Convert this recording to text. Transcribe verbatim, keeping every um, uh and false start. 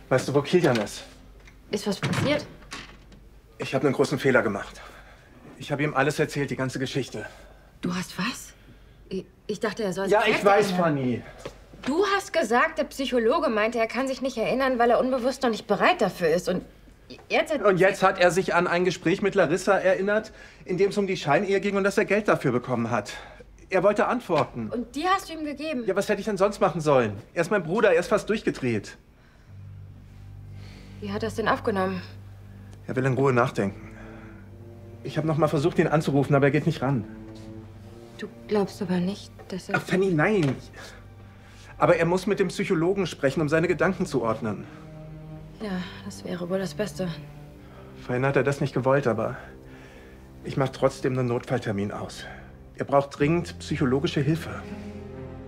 Weißt du, wo Kilian ist? Ist was passiert? Ich habe einen großen Fehler gemacht. Ich habe ihm alles erzählt, die ganze Geschichte. Du hast was? Ich, ich dachte, er soll sich Ja, ich weiß, erinnern. Fanny. Du hast gesagt, der Psychologe meinte, er kann sich nicht erinnern, weil er unbewusst noch nicht bereit dafür ist. Und jetzt... Und jetzt hat er sich an ein Gespräch mit Larissa erinnert, in dem es um die Scheinehe ging und dass er Geld dafür bekommen hat. Er wollte antworten. Und die hast du ihm gegeben? Ja, was hätte ich denn sonst machen sollen? Er ist mein Bruder, er ist fast durchgedreht. Wie hat er es denn aufgenommen? Er will in Ruhe nachdenken. Ich habe noch mal versucht, ihn anzurufen, aber er geht nicht ran. Du glaubst aber nicht, dass er... Ach, Fanny, nein. Aber er muss mit dem Psychologen sprechen, um seine Gedanken zu ordnen. Ja, das wäre wohl das Beste. Vorhin hat er das nicht gewollt, aber ich mache trotzdem einen Notfalltermin aus. Er braucht dringend psychologische Hilfe.